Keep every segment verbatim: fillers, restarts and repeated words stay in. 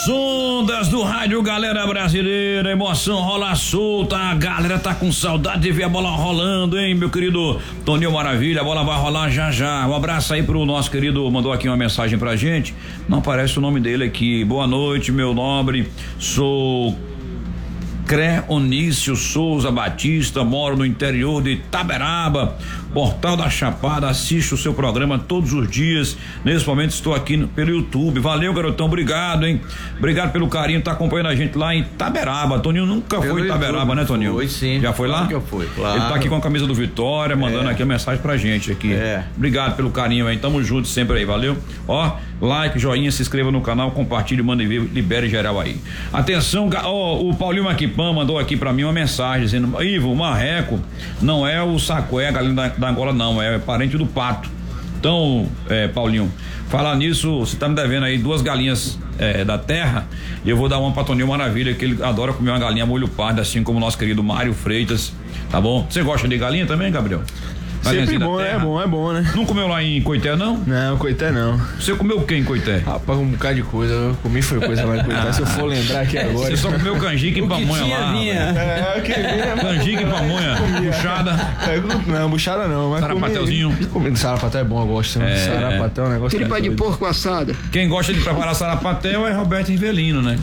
ondas do rádio, galera brasileira, emoção rola solta, a galera tá com saudade de ver a bola rolando, hein, meu querido Toninho Maravilha, a bola vai rolar já já. Um abraço aí pro nosso querido, mandou aqui uma mensagem pra gente, não aparece o nome dele aqui. Boa noite, meu nobre, sou Cré Onício Souza Batista, moro no interior de Itaberaba, Portal da Chapada, assisto o seu programa todos os dias. Nesse momento estou aqui no, pelo YouTube. Valeu, garotão, obrigado, hein? Obrigado pelo carinho, tá acompanhando a gente lá em Itaberaba. Toninho nunca pelo foi em Itaberaba, né, Toninho? Foi, sim. Já foi claro lá? Que eu fui, claro. Ele tá aqui com a camisa do Vitória, mandando é. aqui a mensagem pra gente aqui. É. Obrigado pelo carinho aí, tamo junto sempre aí, valeu? Ó, like, joinha, se inscreva no canal, compartilhe, manda e libere geral aí. Atenção, ó, o Paulinho Maquipã mandou aqui pra mim uma mensagem dizendo: Ivo, o marreco não é o sacué, a galinha da, da Angola não, é parente do pato. Então, é, Paulinho, falar nisso, você tá me devendo aí duas galinhas é, da terra, e eu vou dar uma pra Toninho Maravilha, que ele adora comer uma galinha molho pardo, assim como o nosso querido Mário Freitas, tá bom? Você gosta de galinha também, Gabriel? Sempre bom, é bom, é bom, né? Não comeu lá em Coité, não? Não, Coité não. Você comeu o que em Coité? Rapaz, um bocado de coisa, eu comi foi coisa lá em Coité, se eu for lembrar aqui agora. Você só comeu canjica e pamonha lá. Vinha. É, o que vinha. Canjica e pamonha, buchada. É, não, buchada não, mas sarapatelzinho. Comi, sarapatel é bom, eu gosto. É, sarapatel é um negócio. Tripa de porco assada. Quem gosta de preparar sarapatel é Roberto Rivelino, né?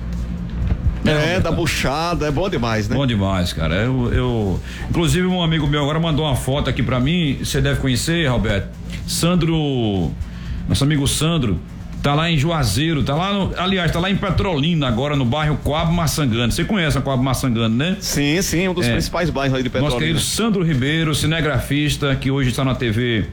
É, da buchada, é bom demais, né? Bom demais, cara. Eu, eu, inclusive, um amigo meu agora mandou uma foto aqui pra mim, você deve conhecer, Roberto. Sandro, nosso amigo Sandro, tá lá em Juazeiro, tá lá no, aliás, tá lá em Petrolina agora, no bairro Coab Maçangano. Você conhece a Coab Maçangano, né? Sim, sim, um dos é. principais bairros aí de Petrolina. Nosso querido Sandro Ribeiro, cinegrafista, que hoje está na T V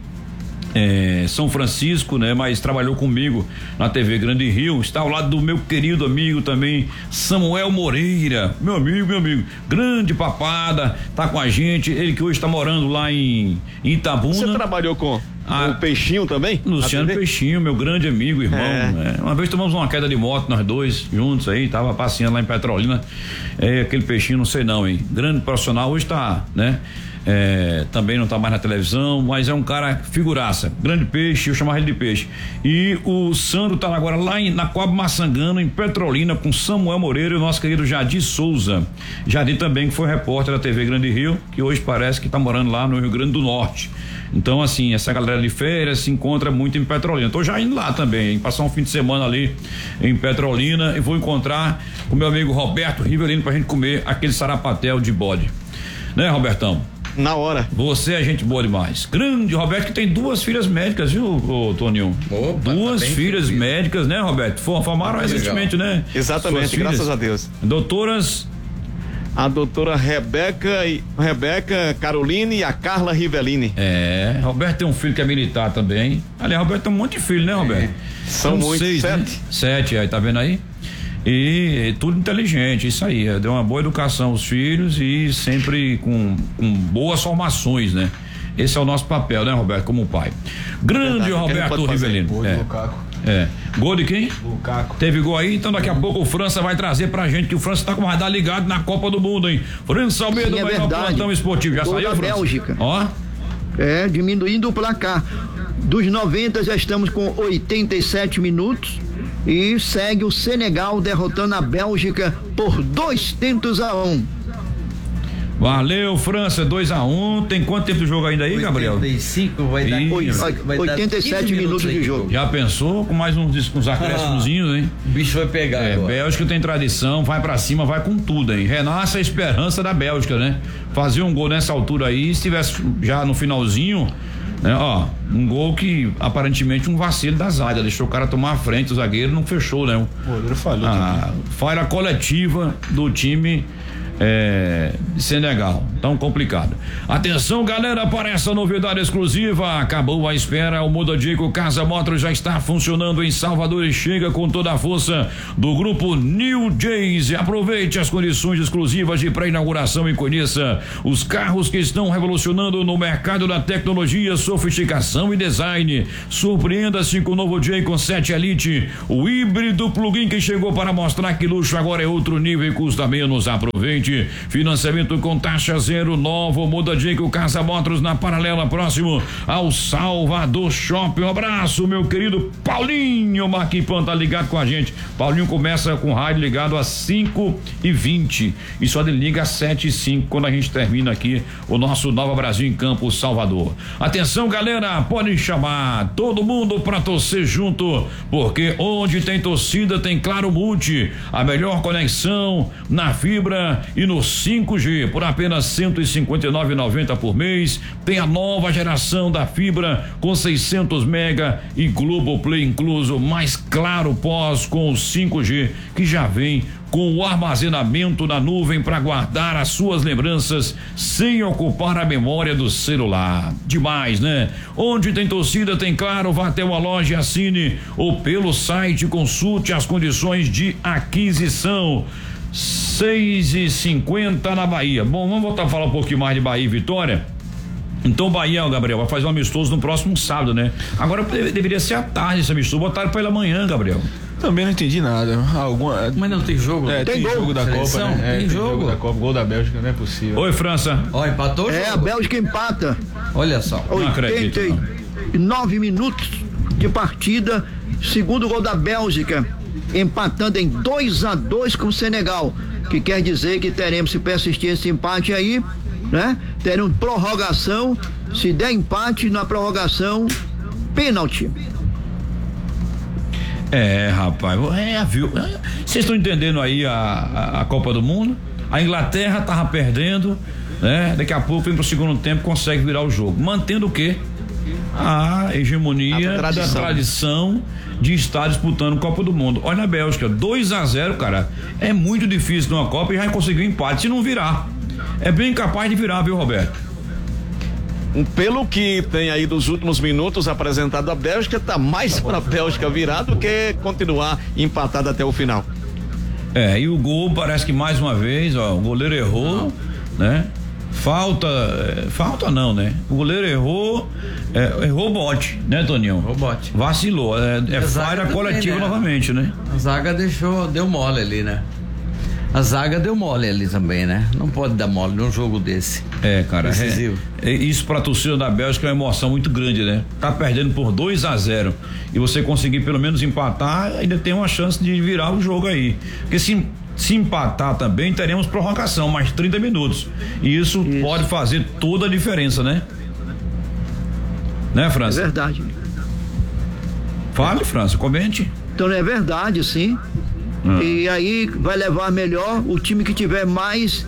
É, São Francisco, né? Mas trabalhou comigo na T V Grande Rio, está ao lado do meu querido amigo também, Samuel Moreira, meu amigo, meu amigo, grande papada, tá com a gente, ele que hoje está morando lá em, em Itabuna. Você trabalhou com Ah, o Peixinho também? Luciano Peixinho, meu grande amigo, irmão. É. É, uma vez tomamos uma queda de moto, nós dois, juntos aí, tava passeando lá em Petrolina. É, aquele Peixinho, não sei não, hein? Grande profissional, hoje tá, né? É, também não tá mais na televisão, mas é um cara figuraça, grande peixe, eu chamava ele de peixe. E o Sandro tá agora lá em, na Coab Maçangano, em Petrolina, com Samuel Moreira e o nosso querido Jadir Souza. Jadir também, que foi repórter da T V Grande Rio, que hoje parece que tá morando lá no Rio Grande do Norte. Então, assim, essa galera de férias se encontra muito em Petrolina. Tô já indo lá também, hein? Passar um fim de semana ali em Petrolina e vou encontrar com meu amigo Roberto Rivelino pra gente comer aquele sarapatel de bode. Né, Robertão? Na hora. Você é gente boa demais. Grande Roberto, que tem duas filhas médicas, viu, ô, Toninho? Opa, duas tá filhas incrível. médicas, né, Roberto? Formaram ah, recentemente, né? Exatamente, graças a Deus. Doutoras. A doutora Rebeca, e, Rebeca Caroline e a Carla Rivelini. É, Roberto tem um filho que é militar também. Aliás, Roberto tem um monte de filho, né, Roberto? É. São, São muitos, seis, sete. Né? Sete, aí, tá vendo aí? E, e tudo inteligente, isso aí, deu uma boa educação aos filhos e sempre com, com boas formações, né? Esse é o nosso papel, né, Roberto, como pai. Grande Verdade, Roberto Rivelino. Gol é. de Lukaku. É. Gol de quem? Lukaku. Teve gol aí, então daqui a pouco o França vai trazer pra gente, que o França tá com o radar ligado na Copa do Mundo, hein? França Almeida Sim, é vai ao plantão esportivo. Já gol saiu, da França? Bélgica. Ó. É, diminuindo o placar. Dos noventa já estamos com oitenta e sete minutos e segue o Senegal derrotando a Bélgica por dois tentos a um. Valeu, França, dois a um. Tem quanto tempo de jogo ainda aí, Gabriel? oitenta e cinco, vai dar, Ih, vai oitenta e sete dar minutos de jogo. Já pensou com mais uns, uns acréscimozinhos, hein? O bicho vai pegar é, agora. Bélgica tem tradição, vai pra cima, vai com tudo, hein? Renasce a esperança da Bélgica, né? Fazer um gol nessa altura aí, se tivesse já no finalzinho, né? Ó, um gol que aparentemente um vacilo da zaga, deixou o cara tomar a frente, o zagueiro não fechou, né? O goleiro falhou. A falha coletiva do time É, Senegal, tão complicado. Atenção, galera, para essa novidade exclusiva. Acabou a espera. O Muda Dico Casa Motors já está funcionando em Salvador e chega com toda a força do grupo New Jays. Aproveite as condições exclusivas de pré-inauguração e conheça os carros que estão revolucionando no mercado da tecnologia, sofisticação e design. Surpreenda-se com o novo Jaycon sete Elite, o híbrido plug-in que chegou para mostrar que luxo agora é outro nível e custa menos. Aproveite gente. Financiamento com taxa zero, novo, muda Dico Casa Motors na Paralela, próximo ao Salvador Shopping. Um abraço, meu querido Paulinho Marquipan, tá ligado com a gente. Paulinho começa com o rádio ligado às cinco e vinte e só ele liga às sete e cinco quando a gente termina aqui o nosso Nova Brasil em Campo Salvador. Atenção, galera, pode chamar todo mundo pra torcer junto, porque onde tem torcida tem Claro Multi, a melhor conexão na fibra e no cinco G por apenas cento e cinquenta e nove reais e noventa centavos por mês. Tem a nova geração da fibra com seiscentos mega e Globoplay incluso, mais Claro Pós com o cinco G que já vem com o armazenamento na nuvem para guardar as suas lembranças sem ocupar a memória do celular. Demais, né? Onde tem torcida tem Claro, vá até uma loja e assine ou pelo site consulte as condições de aquisição. seis e cinquenta na Bahia. Bom, vamos voltar a falar um pouquinho mais de Bahia e Vitória. Então o Bahia, Gabriel, vai fazer um amistoso no próximo sábado, né? Agora deveria ser à tarde esse amistoso, botaram pra ele amanhã, Gabriel. Também não entendi nada. Alguma... Mas não tem jogo? É, tem, tem jogo da Seleção? Copa, né? É, tem, tem jogo. jogo da Copa, gol da Bélgica, não é possível. Oi, França. Ó, empatou o É, jogo. a Bélgica empata. Olha só. Não acredito, oitenta e nove minutos de partida, segundo gol da Bélgica, empatando em dois a dois com o Senegal, que quer dizer que teremos, se persistir esse empate aí, né? Teremos prorrogação, se der empate na prorrogação, pênalti. É, rapaz, é, viu? Vocês estão entendendo aí a, a, a Copa do Mundo? A Inglaterra tava perdendo, né? Daqui a pouco vem pro segundo tempo, consegue virar o jogo, mantendo o quê? A hegemonia A tradição. da tradição de estar disputando Copa do Mundo. Olha a Bélgica, dois a zero, cara, é muito difícil numa Copa e já conseguiu empate, se não virar, é bem capaz de virar, viu, Roberto? Pelo que tem aí dos últimos minutos apresentado a Bélgica, tá mais pra Bélgica virar do que continuar empatado até o final. É, e o gol parece que mais uma vez, ó, o goleiro errou, né? Falta, é, falta não, né? O goleiro errou, é, errou o bote, né, Toninho? Errou o bote. Vacilou, é, é A zaga falha também, coletiva né? novamente, né? A zaga deixou, deu mole ali, né? A zaga deu mole ali também, né? Não pode dar mole num jogo desse. É, cara, Decisivo. é, é, isso pra torcida da Bélgica é uma emoção muito grande, né? Tá perdendo por dois a zero e você conseguir pelo menos empatar, ainda tem uma chance de virar o jogo aí. Porque se Se empatar também, teremos prorrogação, mais trinta minutos. E isso, isso pode fazer toda a diferença, né? Né, França? É verdade. Fale, França, comente. Então é verdade, sim. Hum. E aí vai levar melhor o time que tiver mais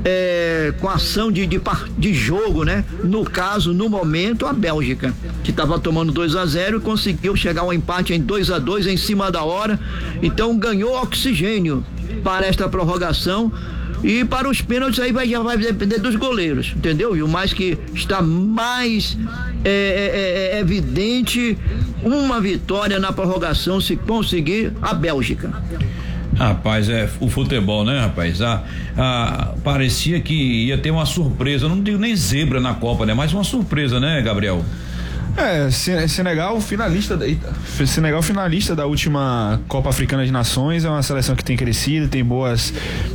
é, com ação de, de, de jogo, né? No caso, no momento, a Bélgica, que estava tomando dois a zero e conseguiu chegar ao empate em dois a dois em cima da hora. Então ganhou oxigênio para esta prorrogação. E para os pênaltis aí vai, já vai depender dos goleiros, entendeu? E o mais que está mais é, é, é evidente, uma vitória na prorrogação, se conseguir, a Bélgica. Rapaz, é o futebol, né, rapaz? Ah, ah, parecia que ia ter uma surpresa, não digo nem zebra na Copa, né? Mas uma surpresa, né, Gabriel? É, Senegal finalista, eita, Senegal finalista da última Copa Africana de Nações, é uma seleção que tem crescido, tem boas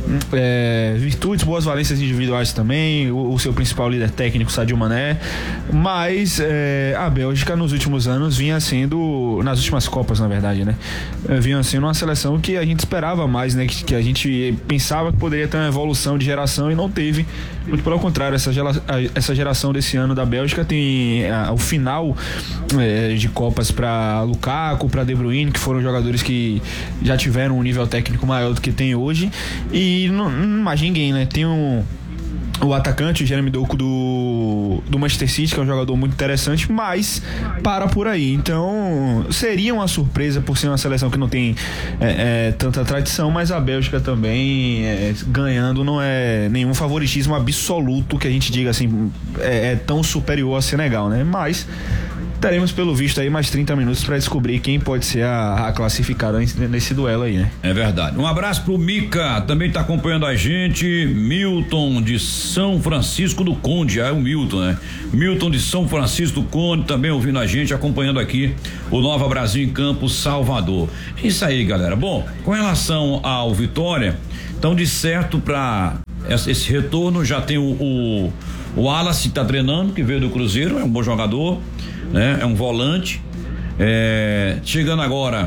é, virtudes, boas valências individuais também, o, o seu principal líder técnico, Sadio Mané, mas é, a Bélgica nos últimos anos vinha sendo, nas últimas Copas na verdade, né, vinha sendo uma seleção que a gente esperava mais, né, que, que a gente pensava que poderia ter uma evolução de geração e não teve, muito pelo contrário, essa, gera, essa geração desse ano da Bélgica tem a, o final É, de Copas para Lukaku, para De Bruyne, que foram jogadores que já tiveram um nível técnico maior do que tem hoje, e não, não mais ninguém, né? Tem um o atacante, o Jeremy Doku do, do Manchester City, que é um jogador muito interessante, mas para por aí. Então seria uma surpresa por ser uma seleção que não tem é, é, tanta tradição, mas a Bélgica também é, ganhando não é nenhum favoritismo absoluto que a gente diga assim, é, é tão superior a Senegal, né? Mas teremos pelo visto aí mais trinta minutos para descobrir quem pode ser a, a classificada nesse duelo aí, né? É verdade. Um abraço pro Mica, também tá acompanhando a gente, Milton de São Francisco do Conde, é o Milton, né? Milton de São Francisco do Conde também ouvindo a gente, acompanhando aqui o Nova Brasil em Campo Salvador. É isso aí, galera. Bom, com relação ao Vitória, então de certo pra esse, esse retorno. Já tem o, o, o Wallace que tá treinando, que veio do Cruzeiro, é um bom jogador, né? É um volante. É, chegando agora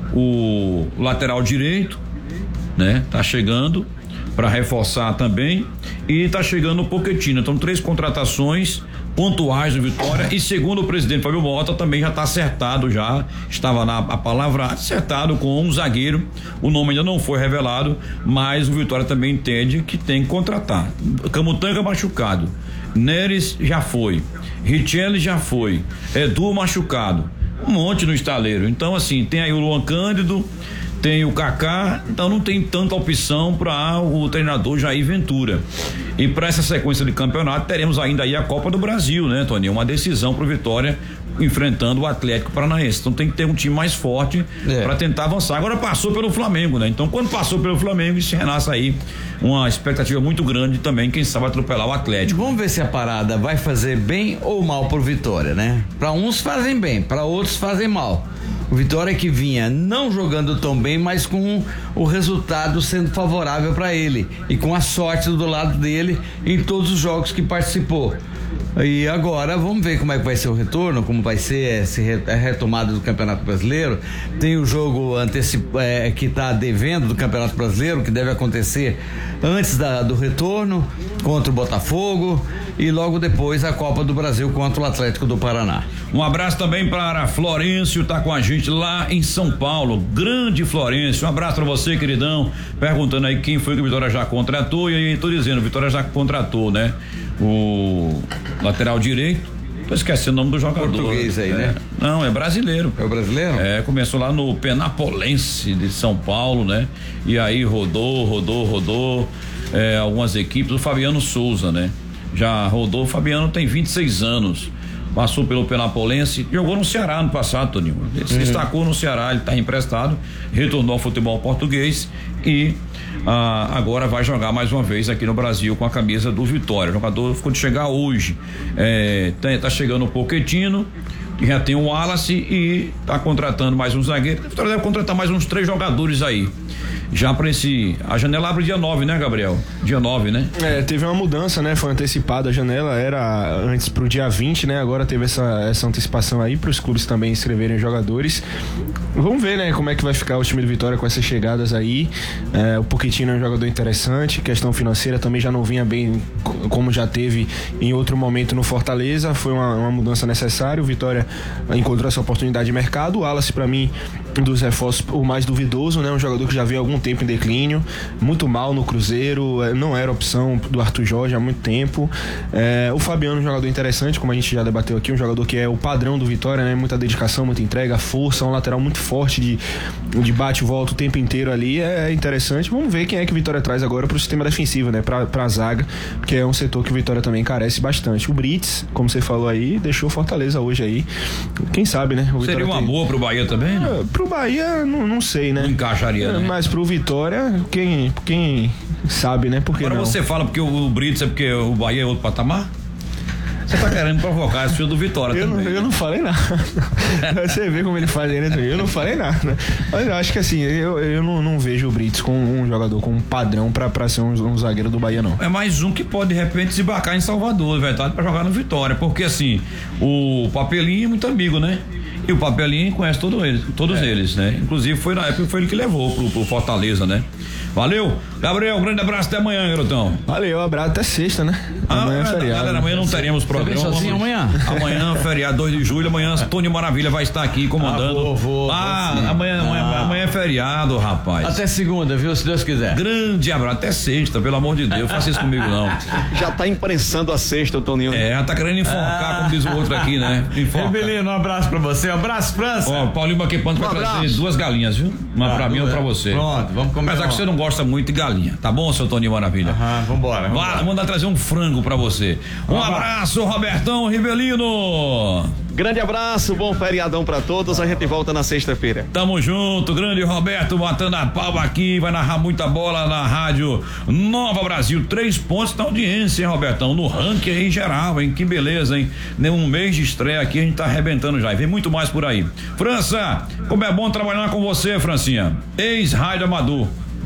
o lateral direito, né? Tá chegando para reforçar também, e tá chegando o Pochettino. Então, três contratações pontuais do Vitória, e segundo o presidente Fábio Mota, também já está acertado, já estava na a palavra acertado com um zagueiro. O nome ainda não foi revelado, mas o Vitória também entende que tem que contratar. Camutanga machucado, Neres já foi, Richelli já foi, Edu machucado, um monte no estaleiro. Então, assim, tem aí o Luan Cândido, tem o Kaká, então não tem tanta opção para o treinador Jair Ventura. E para essa sequência de campeonato teremos ainda aí a Copa do Brasil, né, Toninho? Uma decisão pro Vitória enfrentando o Atlético Paranaense. Então tem que ter um time mais forte é. para tentar avançar. Agora passou pelo Flamengo, né? Então quando passou pelo Flamengo, isso renasce aí uma expectativa muito grande também, quem sabe atropelar o Atlético. Vamos ver se a parada vai fazer bem ou mal pro Vitória, né? Para uns fazem bem, para outros fazem mal. O Vitória que vinha não jogando tão bem, mas com o resultado sendo favorável para ele e com a sorte do lado dele em todos os jogos que participou. E agora vamos ver como é que vai ser o retorno, como vai ser a retomada do Campeonato Brasileiro. Tem o jogo antecip... é, que está devendo do Campeonato Brasileiro, que deve acontecer antes da, do retorno, contra o Botafogo, e logo depois a Copa do Brasil contra o Atlético do Paraná. Um abraço também para Florencio, tá com a gente lá em São Paulo. Grande Florencio, um abraço para você, queridão. Perguntando aí quem foi que o Vitória já contratou, e aí tô dizendo, o Vitória já contratou, né? O lateral direito, tô esquecendo o nome do jogador. Português aí, é, né? Não, é brasileiro. É o brasileiro? É, começou lá no Penapolense de São Paulo, né? E aí rodou, rodou, rodou, é, algumas equipes, o Fabiano Souza, né? Já rodou, o Fabiano tem vinte e seis anos, passou pelo Penapolense, jogou no Ceará no passado, Toninho. Ele se destacou no Ceará, ele está emprestado, retornou ao futebol português e ah, agora vai jogar mais uma vez aqui no Brasil com a camisa do Vitória. O jogador ficou de chegar hoje. É, tá, tá chegando o Pochettino, já tem o Wallace e tá contratando mais um zagueiro. A Vitória deve contratar mais uns três jogadores aí. Já para esse. A janela abre dia nove, né, Gabriel? Dia nove, né? É, teve uma mudança, né? Foi antecipada a janela, era antes pro dia vinte, né? Agora teve essa, essa antecipação aí para os clubes também inscreverem jogadores. Vamos ver, né? Como é que vai ficar o time do Vitória com essas chegadas aí. É, o Pochettino é um jogador interessante, questão financeira também já não vinha bem como já teve em outro momento no Fortaleza. Foi uma, uma mudança necessária. O Vitória encontrou essa oportunidade de mercado. O Wallace, para mim, dos reforços, o mais duvidoso, né? Um jogador que já veio há algum tempo em declínio, muito mal no Cruzeiro, não era opção do Arthur Jorge há muito tempo. É, o Fabiano, um jogador interessante, como a gente já debateu aqui, um jogador que é o padrão do Vitória, né? Muita dedicação, muita entrega, força, um lateral muito forte de, de bate e volta o tempo inteiro ali, é interessante. Vamos ver quem é que o Vitória traz agora pro sistema defensivo, né? Pra, pra zaga, que é um setor que o Vitória também carece bastante. O Brits, como você falou aí, deixou Fortaleza hoje aí. Quem sabe, né? O Seria uma tem... boa pro Bahia também, né? É, pro Bahia, não, não sei, né? Não encaixaria, é, né? Mas pro Vitória, quem, quem sabe, né? Porque agora não? Você fala porque o, o Brits é porque o Bahia é outro patamar? Você tá querendo provocar esse filho do Vitória eu também. Não, eu não falei nada. Você vê como ele faz aí, né? Eu não falei nada. Mas eu acho que assim, eu, eu não, não vejo o Brits com um jogador com um padrão pra, pra ser um, um zagueiro do Bahia, não. É mais um que pode, de repente, se embarcar em Salvador, verdade, pra jogar no Vitória. Porque assim, o Papelinho é muito amigo, né? E o Papelinho conhece todo ele, todos é. eles, né? Inclusive foi na época que foi ele que levou pro, pro Fortaleza, né? Valeu, Gabriel, grande abraço, até amanhã, garotão. Valeu, abraço até sexta, né? Ah, amanhã é feriado. Galera, amanhã não teremos programa. Sozinho amanhã? Amanhã, feriado, dois de julho, amanhã Tony Maravilha vai estar aqui comandando. Ah, vou, vou, ah vou amanhã, amanhã, ah. amanhã é feriado, rapaz. Até segunda, viu? Se Deus quiser. Grande abraço, até sexta, pelo amor de Deus, faça isso comigo não. Já tá imprensando a sexta, o Toninho. É, já tá querendo enforcar, ah. como diz o outro aqui, né? Enforca. Belino, um abraço pra você, um abraço, França. Ó, Paulinho Baquepano vai trazer duas galinhas, viu? Uma ah, pra mim e outra pra você. Pronto, vamos comer. Apesar que você não gosta muito de galinha. Tá bom, seu Toninho Maravilha? Aham, vambora. vambora. Vai mandar trazer um frango pra você. Um Vamos abraço, lá. Robertão Rivelino. Grande abraço, bom feriadão pra todos. A gente volta na sexta-feira. Tamo junto, grande Roberto, batendo a palma aqui. Vai narrar muita bola na rádio Nova Brasil. Três pontos na audiência, hein, Robertão? No ranking aí geral, hein? Que beleza, hein? Um mês de estreia aqui, a gente tá arrebentando já. E vem muito mais por aí. França, como é bom trabalhar com você, Francinha. Ex-Rádio Amador.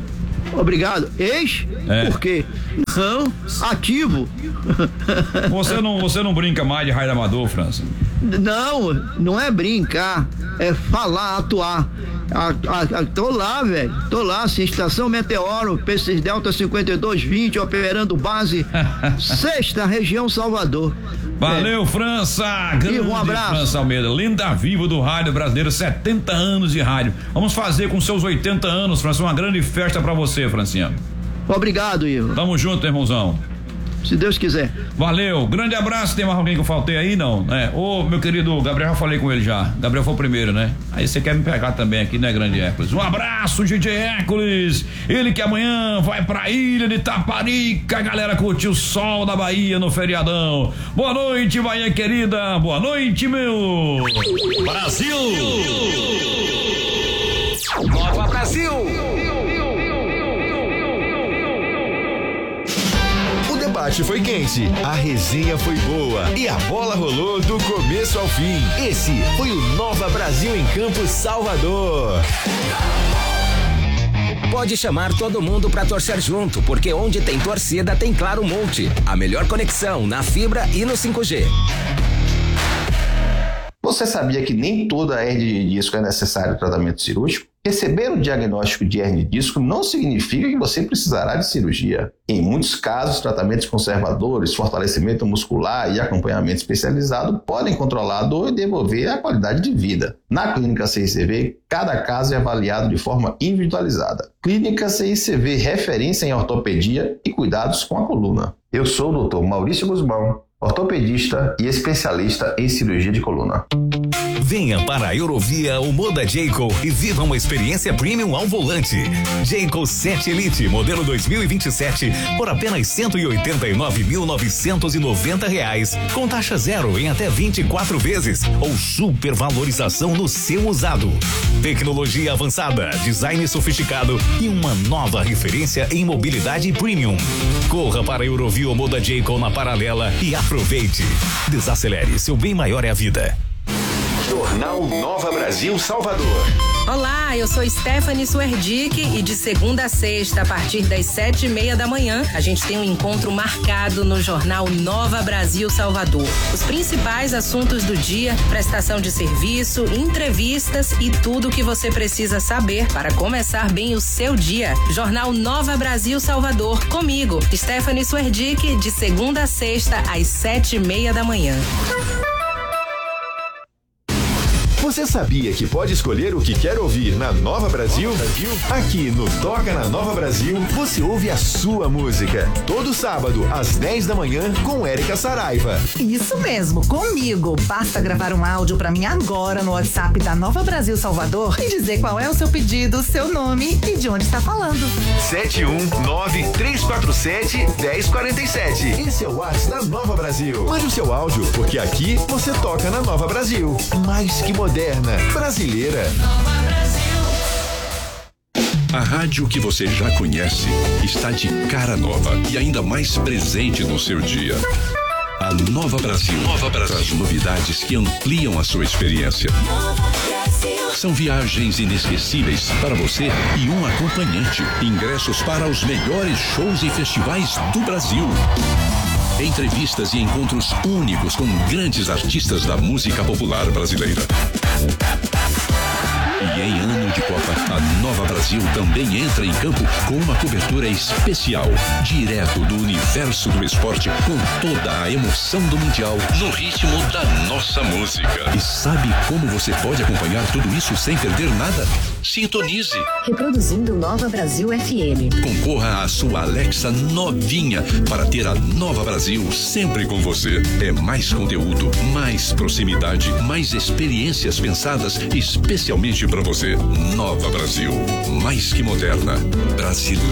Obrigado. Ex? É. Por quê? Não, ativo. Você não, você não brinca mais de rádio amador, França? Não, não é brincar, é falar, atuar. A, a, a, tô lá, velho. Tô lá, sim, Estação Meteoro, P seis Delta cinquenta e dois vinte, operando base sexta região Salvador. Valeu, é. França! Grande um abraço. França Almeida, lenda viva do rádio brasileiro, setenta anos de rádio. Vamos fazer com seus oitenta anos, França, uma grande festa pra você, Francinha. Obrigado, Ivo. Tamo junto, irmãozão. Se Deus quiser. Valeu, grande abraço. Tem mais alguém que eu faltei aí? Não, é. Ô, meu querido Gabriel, já falei com ele já. Gabriel foi o primeiro, né? Aí você quer me pegar também aqui, né, grande Hércules? Um abraço, D J Hércules. Ele que amanhã vai pra ilha de Taparica, galera, curtir o sol da Bahia no feriadão. Boa noite, Bahia querida. Boa noite, meu Brasil. Nova Brasil. O debate foi quente, a resenha foi boa e a bola rolou do começo ao fim. Esse foi o Nova Brasil em Campo Salvador. Pode chamar todo mundo pra torcer junto, porque onde tem torcida tem Claro Multi. A melhor conexão na fibra e no cinco G. Você sabia que nem toda hérnia de disco é necessário tratamento cirúrgico? Receber o diagnóstico de hérnia de disco não significa que você precisará de cirurgia. Em muitos casos, tratamentos conservadores, fortalecimento muscular e acompanhamento especializado podem controlar a dor e devolver a qualidade de vida. Na Clínica C I C V, cada caso é avaliado de forma individualizada. Clínica C I C V, referência em ortopedia e cuidados com a coluna. Eu sou o doutor Maurício Guzmão, ortopedista e especialista em cirurgia de coluna. Venha para a Eurovia ou Moda Jayco e viva uma experiência premium ao volante. Jayco sete Elite, modelo dois mil e vinte e sete, por apenas cento e oitenta e nove mil novecentos e noventa reais, com taxa zero em até vinte e quatro vezes ou supervalorização no seu usado. Tecnologia avançada, design sofisticado e uma nova referência em mobilidade premium. Corra para a Eurovia ou Moda Jayco na Paralela e aproveite. Desacelere, seu bem maior é a vida. Jornal Nova Brasil Salvador. Olá, eu sou Stephanie Suerdick e de segunda a sexta, a partir das sete e meia da manhã, a gente tem um encontro marcado no Jornal Nova Brasil Salvador. Os principais assuntos do dia, prestação de serviço, entrevistas e tudo o que você precisa saber para começar bem o seu dia. Jornal Nova Brasil Salvador, comigo, Stephanie Suerdick, de segunda a sexta, às sete e meia da manhã. Você sabia que pode escolher o que quer ouvir na Nova Brasil? Aqui no Toca na Nova Brasil, você ouve a sua música. Todo sábado, às dez da manhã, com Érica Saraiva. Isso mesmo, comigo. Basta gravar um áudio pra mim agora no WhatsApp da Nova Brasil Salvador e dizer qual é o seu pedido, seu nome e de onde está falando. sete um nove, três quatro sete, um zero quatro sete. Esse é o WhatsApp da Nova Brasil. Mande o seu áudio, porque aqui você toca na Nova Brasil. Mais que moderna, brasileira. Nova Brasil. A rádio que você já conhece está de cara nova e ainda mais presente no seu dia. A Nova Brasil, Nova Brasil traz novidades que ampliam a sua experiência. São viagens inesquecíveis para você e um acompanhante. Ingressos para os melhores shows e festivais do Brasil. Entrevistas e encontros únicos com grandes artistas da música popular brasileira. E em ano de Copa, a Nova Brasil também entra em campo com uma cobertura especial, direto do universo do esporte, com toda a emoção do Mundial, no ritmo da nossa música. E sabe como você pode acompanhar tudo isso sem perder nada? Sintonize. Reproduzindo Nova Brasil F M. Concorra à sua Alexa novinha para ter a Nova Brasil sempre com você. É mais conteúdo, mais proximidade, mais experiências pensadas especialmente para você. Nova Brasil, mais que moderna, brasileira.